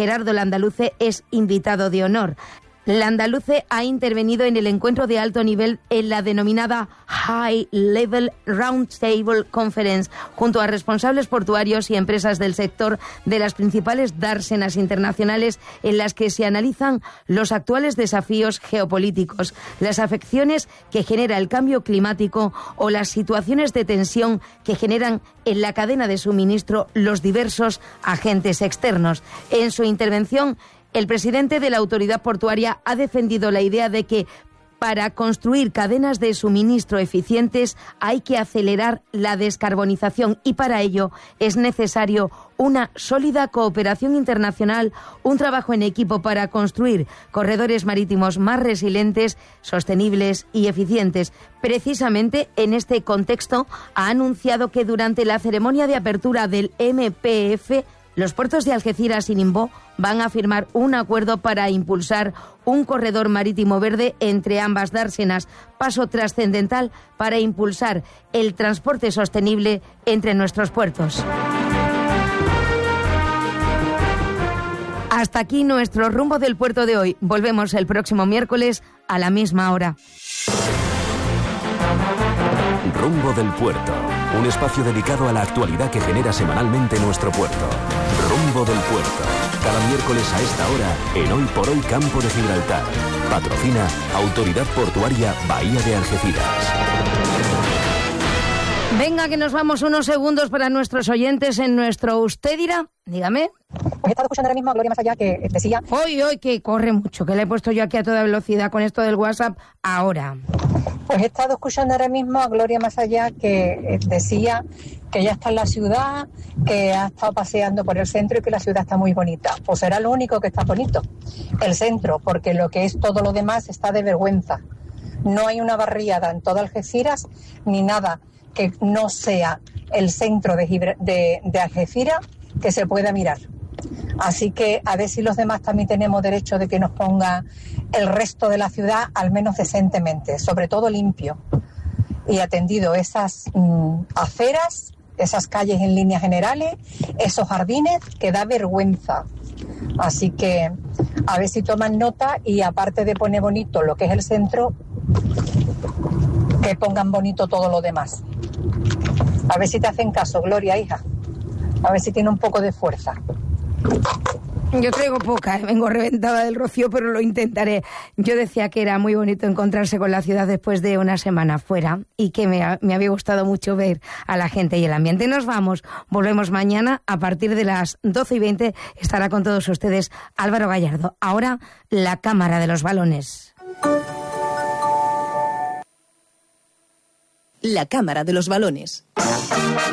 Gerardo Landaluce es invitado de honor. Landaluce ha intervenido en el encuentro de alto nivel en la denominada High Level Roundtable Conference, junto a responsables portuarios y empresas del sector de las principales dársenas internacionales, en las que se analizan los actuales desafíos geopolíticos, las afecciones que genera el cambio climático o las situaciones de tensión que generan en la cadena de suministro los diversos agentes externos. En su intervención, el presidente de la autoridad portuaria ha defendido la idea de que para construir cadenas de suministro eficientes hay que acelerar la descarbonización y para ello es necesario una sólida cooperación internacional, un trabajo en equipo para construir corredores marítimos más resilientes, sostenibles y eficientes. Precisamente en este contexto ha anunciado que durante la ceremonia de apertura del MPF, los puertos de Algeciras y Ningbo van a firmar un acuerdo para impulsar un corredor marítimo verde entre ambas dársenas, paso trascendental para impulsar el transporte sostenible entre nuestros puertos. Hasta aquí nuestro Rumbo del Puerto de hoy. Volvemos el próximo miércoles a la misma hora. Rumbo del Puerto, un espacio dedicado a la actualidad que genera semanalmente nuestro puerto. Rumbo del Puerto, cada miércoles a esta hora en Hoy por Hoy Campo de Gibraltar. Patrocina Autoridad Portuaria Bahía de Algeciras. Venga, que nos vamos unos segundos para nuestros oyentes en nuestro Usted dirá. Dígame. Pues he estado escuchando ahora mismo a Gloria Más Allá que decía... Hoy, que corre mucho, que le he puesto yo aquí a toda velocidad con esto del WhatsApp ahora. Pues he estado escuchando ahora mismo a Gloria Más Allá que decía que ya está en la ciudad, que ha estado paseando por el centro y que la ciudad está muy bonita. Pues será lo único que está bonito, el centro, porque lo que es todo lo demás está de vergüenza. No hay una barriada en toda Algeciras ni nada que no sea el centro de Algeciras que se pueda mirar. Así que a ver si los demás también tenemos derecho de que nos ponga el resto de la ciudad al menos decentemente, sobre todo limpio y atendido esas aceras, esas calles en líneas generales, esos jardines, que da vergüenza. Así que a ver si toman nota y aparte de poner bonito lo que es el centro, que pongan bonito todo lo demás. A ver si te hacen caso, Gloria, hija. A ver si tiene un poco de fuerza. Yo traigo poca, vengo reventada del rocío, pero lo intentaré. Yo decía que era muy bonito encontrarse con la ciudad después de una semana fuera y que me había gustado mucho ver a la gente y el ambiente. Nos vamos, volvemos mañana a partir de las 12:20. Estará con todos ustedes Álvaro Gallardo. Ahora, la Cámara de los Balones. La Cámara de los Balones.